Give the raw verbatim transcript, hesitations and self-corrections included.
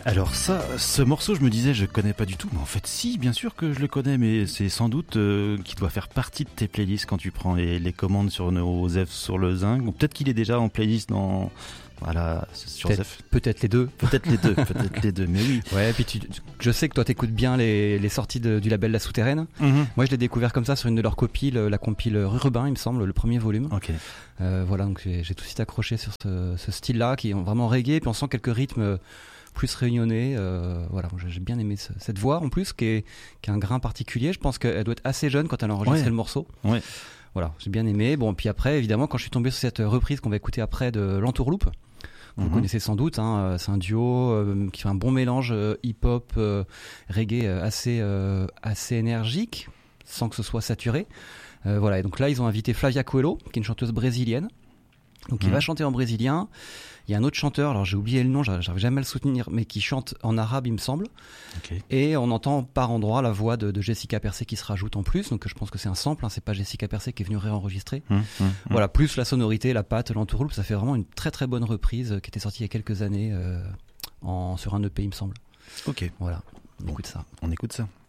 Alors ça, ce morceau, je me disais, je connais pas du tout, mais en fait si, bien sûr que je le connais, mais c'est sans doute euh, qui doit faire partie de tes playlists quand tu prends les, les commandes sur nos Zef sur le Zinc, ou peut-être qu'il est déjà en playlist dans... Voilà, sur peut-être, Zef. Peut-être les deux. Peut-être les deux, peut-être les deux, mais oui. Ouais, puis tu, je sais que toi t'écoutes bien les, les sorties de, du label La Souterraine. Mm-hmm. Moi je l'ai découvert comme ça sur une de leurs copies, le, la compile Rurbain, il me semble, le premier volume. Ok. Euh, voilà, donc j'ai, j'ai tout de suite accroché sur ce, ce style-là, qui est vraiment reggae, puis on sent quelques rythmes plus réunionnés. Euh, voilà, j'ai bien aimé ce, cette voix en plus, qui est, qui a un grain particulier. Je pense qu'elle doit être assez jeune quand elle a enregistré ouais. le morceau. Ouais. Voilà, j'ai bien aimé. Bon, puis après, évidemment, quand je suis tombé sur cette reprise qu'on va écouter après de l'Entourloupe, vous mmh. connaissez sans doute, hein, c'est un duo euh, qui fait un bon mélange euh, hip-hop, euh, reggae euh, assez, euh, assez énergique, sans que ce soit saturé. Euh, voilà, et donc là, ils ont invité Flavia Coelho, qui est une chanteuse brésilienne, donc mmh. il va chanter en brésilien. Il y a un autre chanteur, alors j'ai oublié le nom, j'arrive jamais à le soutenir, mais qui chante en arabe, il me semble. Okay. Et on entend par endroits la voix de, de Jessica Persé qui se rajoute en plus, donc je pense que c'est un sample, hein, c'est pas Jessica Persé qui est venue réenregistrer. Mmh, mmh, voilà, plus la sonorité, la patte, l'entourloupe, ça fait vraiment une très très bonne reprise qui était sortie il y a quelques années euh, en, sur un E P, il me semble. Ok. Voilà, on bon, écoute ça. On écoute ça.